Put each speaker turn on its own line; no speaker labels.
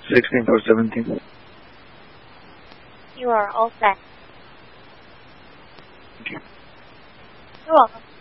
16th or 17th.
You are all set.
Thank you.
You're welcome.